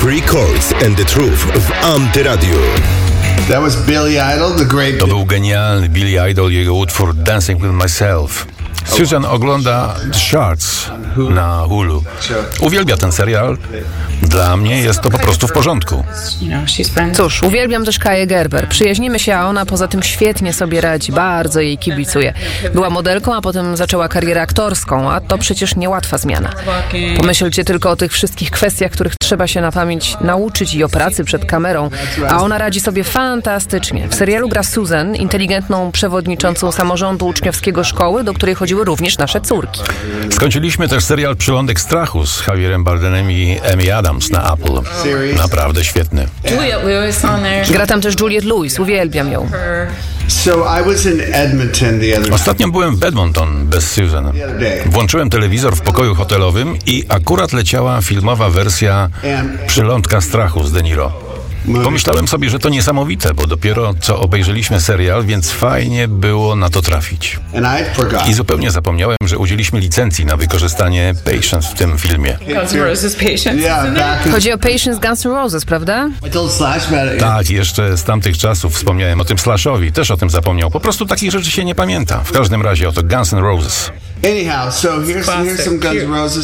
Three Chords and the Truth w Antyradiu. That was Billy Idol, the great... To był genialny Billy Idol, jego utwór Dancing with Myself. Susan ogląda The Sharks na Hulu. Uwielbia ten serial. Dla mnie jest to po prostu w porządku. Cóż, uwielbiam też Kaję Gerber. Przyjaźnimy się, a ona poza tym świetnie sobie radzi. Bardzo jej kibicuję. Była modelką, a potem zaczęła karierę aktorską, a to przecież niełatwa zmiana. Pomyślcie tylko o tych wszystkich kwestiach, których trzeba się na pamięć nauczyć i o pracy przed kamerą, a ona radzi sobie fantastycznie. W serialu gra Susan, inteligentną przewodniczącą samorządu uczniowskiego szkoły, do której chodziły również nasze córki. Skończyliśmy też serial Przylądek strachu z Javierem Bardenem i Amy Adams na Apple. Naprawdę świetny. Gra tam też Juliette Lewis, uwielbiam ją. Ostatnio byłem w Edmonton bez Susan. Włączyłem telewizor w pokoju hotelowym i akurat leciała filmowa wersja Przylądka strachu z De Niro. Pomyślałem sobie, że to niesamowite, bo dopiero co obejrzeliśmy serial, więc fajnie było na to trafić. I zupełnie zapomniałem, że udzieliliśmy licencji na wykorzystanie Patience w tym filmie. Chodzi o Patience Guns N' Roses, prawda? Tak, jeszcze z tamtych czasów wspomniałem o tym Slashowi, też o tym zapomniał. Po prostu takich rzeczy się nie pamięta. W każdym razie oto Guns N' Roses. Anyhow, so here's some Guns N' Roses.